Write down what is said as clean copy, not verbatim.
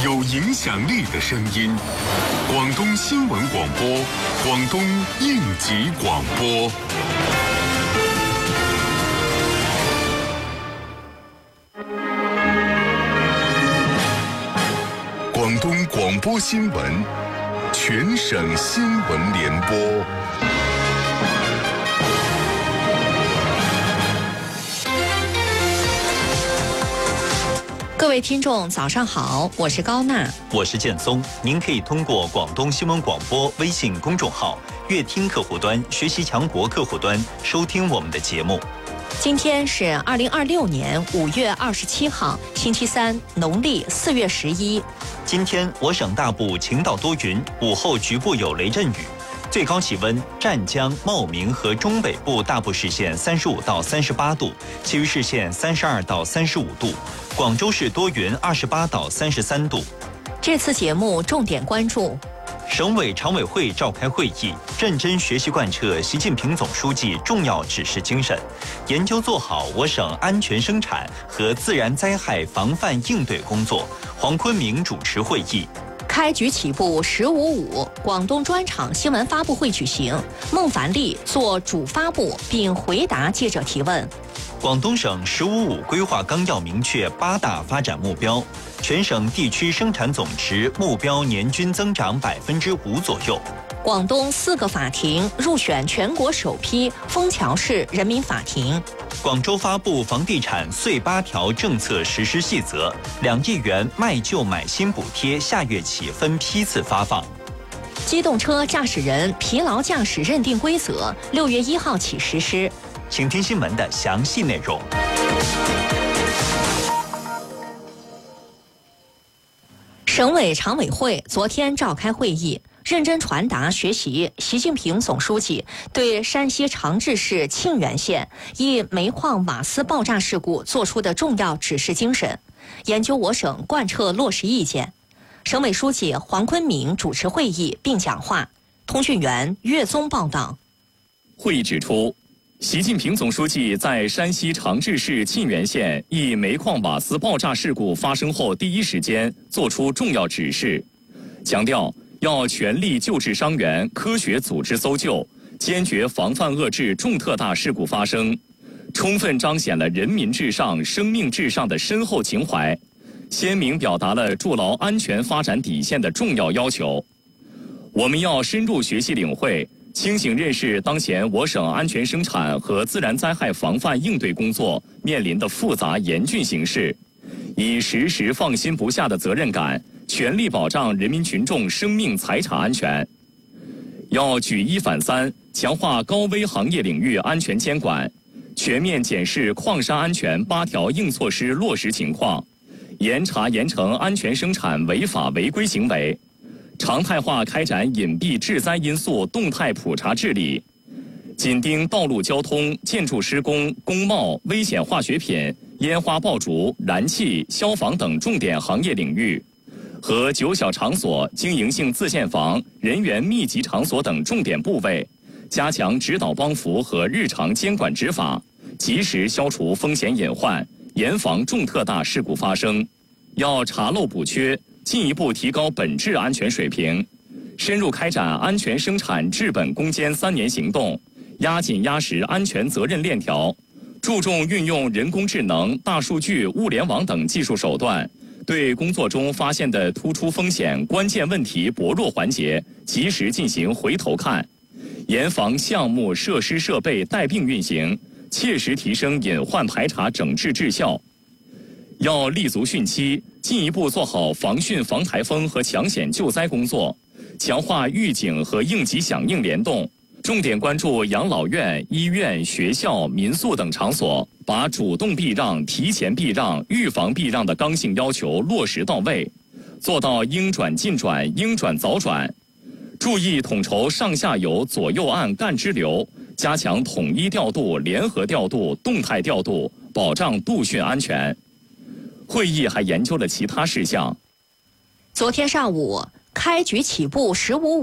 有影响力的声音。广东新闻广播，广东应急广播。广东广播新闻，全省新闻联播。 各位听众，早上好，我是高娜， 我是建松。您可以通过广东新闻广播微信公众号、乐听客户端、学习强国客户端收听我们的节目。 今天是2026年5月27号，星期三，农历4月11。 今天我省大部晴到多云，午后局部有雷阵雨。最高气温，湛江、茂名和中北部大部市县35到38度，其余市县32到35度。广州市多云，28到33度。 这次节目重点关注： 省委常委会召开会议，认真学习贯彻习近平总书记重要指示精神，研究做好我省安全生产和自然灾害防范应对工作。黄坤明主持会议。 开局起步1055广东专场新闻发布会举行，孟凡利做主发布并回答记者提问。 广东省“1555”规划纲要明确8大发展目标，全省地区生产总值目标年均增长5%左右。 广东4个法庭入选全国首批枫桥市人民法庭。 广州发布房地产岁8条政策实施细则，2亿元卖旧买新补贴下月起分批次发放。 机动车驾驶人疲劳驾驶认定规则6月1号起实施。 请听新闻的详细内容。 省委常委会昨天召开会议，认真传达学习习近平总书记对山西长治市沁源县一煤矿瓦斯爆炸事故作出的重要指示精神，研究我省贯彻落实意见。省委书记黄坤明主持会议并讲话。通讯员岳宗报道。 会议指出，习近平总书记在山西长治市沁源县一煤矿瓦斯爆炸事故发生后第一时间作出重要指示，强调要全力救治伤员，科学组织搜救，坚决防范遏制重特大事故发生，充分彰显了人民至上、生命至上的深厚情怀，鲜明表达了筑牢安全发展底线的重要要求。我们要深入学习领会，清醒认识当前我省安全生产和自然灾害防范应对工作面临的复杂严峻形势，以时时放心不下的责任感，全力保障人民群众生命财产安全。要举一反三，强化高危行业领域安全监管，全面检视矿山安全8条硬措施落实情况，严查严惩安全生产违法违规行为，常态化开展隐蔽致灾因素动态普查治理，紧盯道路交通、建筑施工、工贸、危险化学品、烟花爆竹、燃气、消防等重点行业领域，和9小场所、经营性自建房、人员密集场所等重点部位，加强指导帮扶和日常监管执法，及时消除风险隐患，严防重特大事故发生。要查漏补缺，进一步提高本质安全水平，深入开展安全生产治本攻坚3年行动，压紧压实安全责任链条，注重运用人工智能、大数据、物联网等技术手段，对工作中发现的突出风险、关键问题薄弱环节及时进行回头看，严防项目、设施、设备带病运行，切实提升隐患排查整治质效。要立足汛期，进一步做好防汛、防台风和抢险救灾工作，强化预警和应急响应联动，重点关注养老院、医院、学校、民宿等场所，把主动避让、提前避让、预防避让的刚性要求落实到位，做到应转尽转、应转早转。注意统筹上下游、左右岸干支流，加强统一调度、联合调度、动态调度，保障渡汛安全。会议还研究了其他事项。 昨天上午，开局起步1055